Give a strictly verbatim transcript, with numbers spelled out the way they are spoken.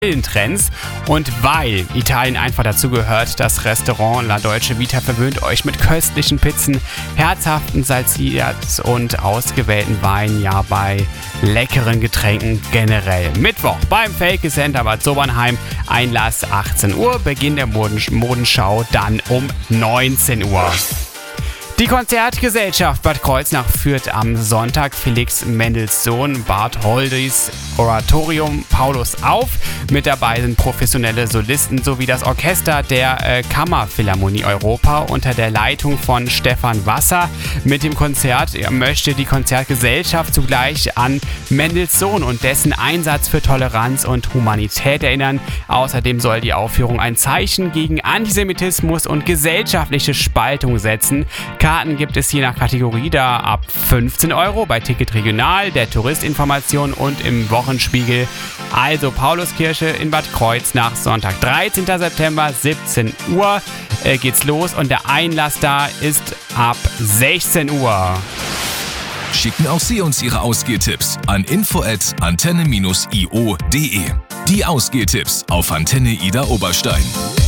Trends. Und weil Italien einfach dazu gehört, das Restaurant La Dolce Vita verwöhnt euch mit köstlichen Pizzen, herzhaften Salsiccias und ausgewählten Weinen, ja bei leckeren Getränken generell. Mittwoch beim Felke Center Bad Sobernheim, Einlass achtzehn Uhr, Beginn der Moden- Modenschau dann um neunzehn Uhr. Die Konzertgesellschaft Bad Kreuznach führt am Sonntag Felix Mendelssohn Bartholdys Oratorium Paulus auf. Mit dabei sind professionelle Solisten sowie das Orchester der äh, Kammerphilharmonie Europa unter der Leitung von Stefan Wasser. Mit dem Konzert möchte die Konzertgesellschaft zugleich an Mendelssohn und dessen Einsatz für Toleranz und Humanität erinnern. Außerdem soll die Aufführung ein Zeichen gegen Antisemitismus und gesellschaftliche Spaltung setzen. Karten gibt es je nach Kategorie da ab fünfzehn Euro bei Ticket Regional, der Touristinformation und im Wochenspiegel. Also Pauluskirche in Bad Kreuznach, Sonntag, dreizehnten September, siebzehn Uhr äh, geht's los und der Einlass da ist ab sechzehn Uhr. Schicken auch Sie uns Ihre Ausgehtipps an info at antenne dash i o punkt de. Die Ausgehtipps auf Antenne Ida Oberstein.